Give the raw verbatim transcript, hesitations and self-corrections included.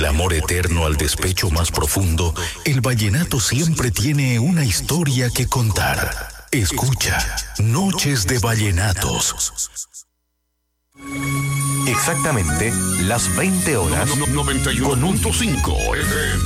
Del amor eterno al despecho más profundo, el vallenato siempre tiene una historia que contar. Escucha Noches de Vallenatos. Exactamente las veinte horas noventa y uno punto cinco F M.